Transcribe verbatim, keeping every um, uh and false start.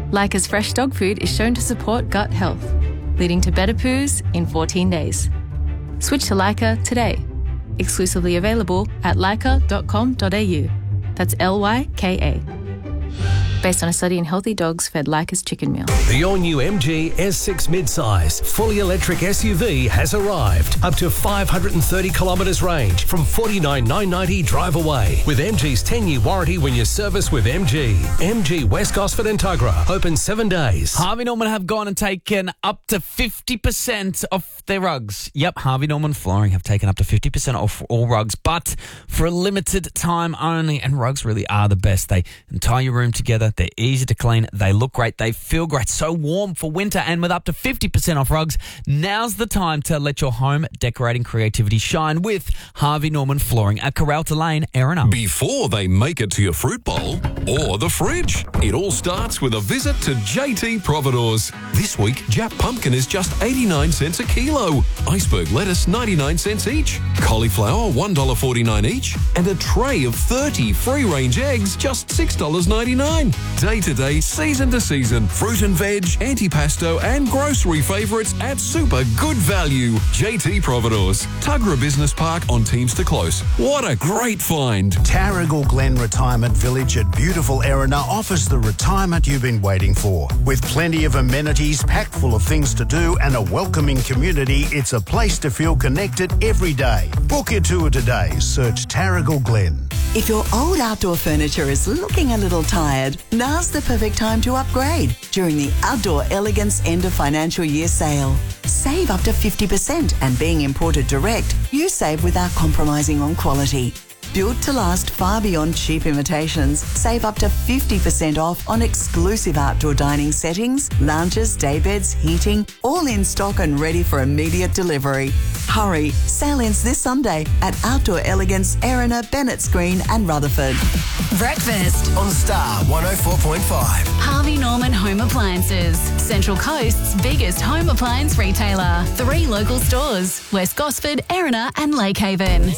Leica's fresh dog food is shown to support gut health, leading to better poos in fourteen days. Switch to Leica today. Exclusively available at leica dot com dot a u. That's L Y K A. Based on a study in healthy dogs fed Leica's chicken meal. The all-new M G S six midsize, fully electric S U V has arrived. Up to five hundred thirty kilometres range from forty-nine thousand nine hundred ninety drive away. With M G's ten-year warranty when you service with M G. M G West Gosford and Tuggerah. Open seven days. Harvey Norman have gone and taken up to fifty percent off their rugs. Yep, Harvey Norman Flooring have taken up to fifty percent off all rugs, but for a limited time only. And rugs really are the best. They tie your room together. They're easy to clean. They look great. They feel great. So warm for winter. And with up to fifty percent off rugs, now's the time to let your home decorating creativity shine with Harvey Norman Flooring at Corralta Lane, Erina. Before they make it to your fruit bowl or the fridge, it all starts with a visit to J T Providores. This week, Jap pumpkin is just eighty-nine cents a kilo. Iceberg lettuce, ninety-nine cents each. Cauliflower, one dollar forty-nine each. And a tray of thirty free-range eggs, just six dollars ninety-nine. Day to day, season to season, fruit and veg, antipasto and grocery favourites at super good value. J T Providores, Tuggerah Business Park on Teamster Close. What a great find. Tarragal Glen Retirement Village at beautiful Erina offers the retirement you've been waiting for. With plenty of amenities, packed full of things to do and a welcoming community, it's a place to feel connected every day. Book your tour today. Search Tarragal Glen. If your old outdoor furniture is looking a little tired, now's the perfect time to upgrade during the Outdoor Elegance End of Financial Year sale. Save up to fifty percent, and being imported direct, you save without compromising on quality. Built to last far beyond cheap imitations, save up to fifty percent off on exclusive outdoor dining settings, lounges, daybeds, heating, all in stock and ready for immediate delivery. Hurry, sale ends this Sunday at Outdoor Elegance, Erina, Bennett's Green and Rutherford. Breakfast on Star one oh four point five. Harvey Norman Home Appliances, Central Coast's biggest home appliance retailer. Three local stores, West Gosford, Erina and Lake Haven.